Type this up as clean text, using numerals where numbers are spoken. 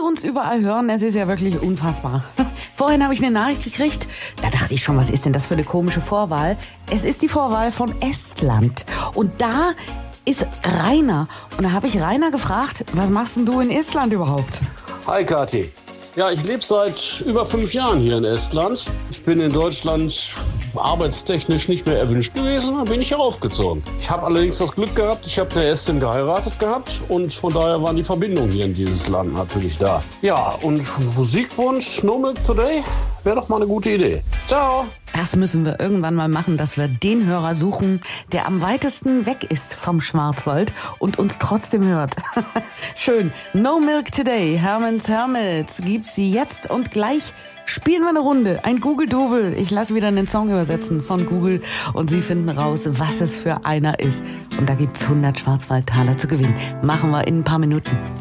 uns überall hören, es ist ja wirklich unfassbar. Vorhin habe ich eine Nachricht gekriegt, da dachte ich schon, was ist denn das für eine komische Vorwahl? Es ist die Vorwahl von Estland und da ist Rainer. Und da habe ich Rainer gefragt, was machst denn du in Estland überhaupt? Hi Kathi. Ja, ich lebe seit über 5 Jahren hier in Estland. Ich bin in Deutschland arbeitstechnisch nicht mehr erwünscht gewesen, dann bin ich hier aufgezogen. Ich habe allerdings das Glück gehabt, ich habe eine Estin geheiratet gehabt und von daher waren die Verbindungen hier in dieses Land natürlich da. Ja, und Musikwunsch No Milk Today wäre doch mal eine gute Idee. Ciao! Das müssen wir irgendwann mal machen, dass wir den Hörer suchen, der am weitesten weg ist vom Schwarzwald und uns trotzdem hört. Schön. No Milk Today, Herman's Hermits, gibt's sie jetzt und gleich spielen wir eine Runde. Ein Google-Double. Ich lasse wieder einen Song übersetzen von Google und Sie finden raus, was es für einer ist. Und da gibt's 100 Schwarzwaldtaler zu gewinnen. Machen wir in ein paar Minuten.